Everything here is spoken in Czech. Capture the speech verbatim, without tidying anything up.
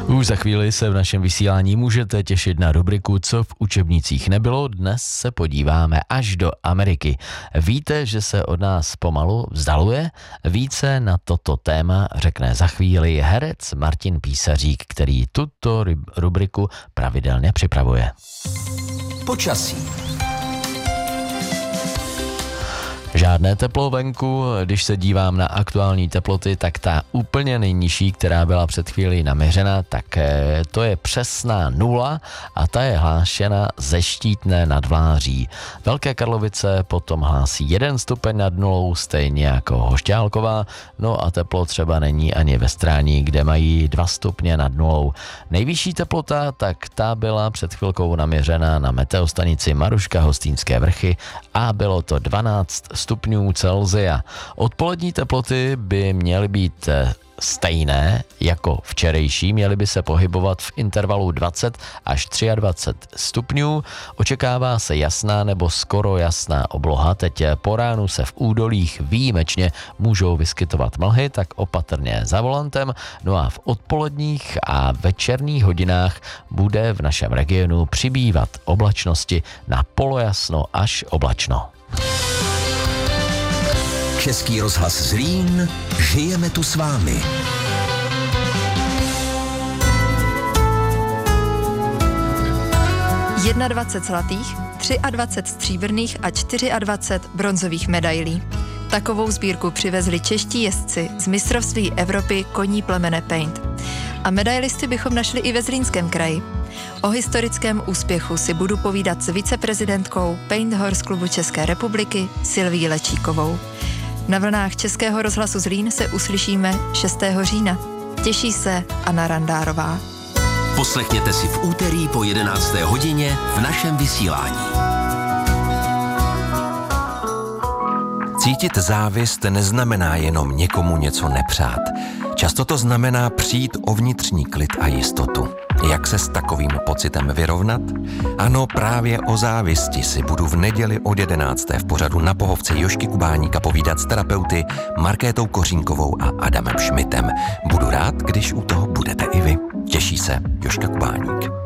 Už za chvíli se v našem vysílání můžete těšit na rubriku Co v učebnicích nebylo. Dnes se podíváme až do Ameriky. Víte, že se od nás pomalu vzdaluje? Více na toto téma řekne za chvíli herec Martin Písařík, který tuto rubriku pravidelně připravuje. Počasí. Žádné teplo venku, když se dívám na aktuální teploty, tak ta úplně nejnižší, která byla před chvílí naměřena, tak to je přesná nula a ta je hlášena ze Štítné nad Vláří. Velké Karlovice potom hlásí jeden stupeň nad nulou, stejně jako Hošťálková, no a teplo třeba není ani ve Strání, kde mají dva stupně nad nulou. Nejvyšší teplota, tak ta byla před chvilkou naměřena na meteostanici Maruška Hostýnské vrchy a bylo to dvanáct stupňů Celsia. Odpolední teploty by měly být stejné jako včerejší, měly by se pohybovat v intervalu dvacet až dvacet tři stupňů. Očekává se jasná nebo skoro jasná obloha. Teď po ránu se v údolích výjimečně můžou vyskytovat mlhy, tak opatrně za volantem. No a v odpoledních a večerních hodinách bude v našem regionu přibývat oblačnosti na polojasno až oblačno. Český rozhlas Zlín, žijeme tu s vámi. dvacet jedna zlatých, dvacet tři stříbrných a dvacet čtyři bronzových medailí. Takovou sbírku přivezli čeští jezdci z mistrovství Evropy koní plemene Paint. A medailisty bychom našli i ve Zlínském kraji. O historickém úspěchu si budu povídat s viceprezidentkou Paint Horse klubu České republiky Silví Lečíkovou. Na vlnách Českého rozhlasu Zlín se uslyšíme šestého října. Těší se Anna Randárová. Poslechněte si v úterý po jedenácté hodině v našem vysílání. Cítit závist neznamená jenom někomu něco nepřát. Často to znamená přijít o vnitřní klid a jistotu. Jak se s takovým pocitem vyrovnat? Ano, právě o závisti si budu v neděli od jedenácté v pořadu Na pohovce Jožky Kubáníka povídat s terapeuty Markétou Kořínkovou a Adamem Šmitem. Budu rád, když u toho budete i vy. Těší se Jožka Kubáník.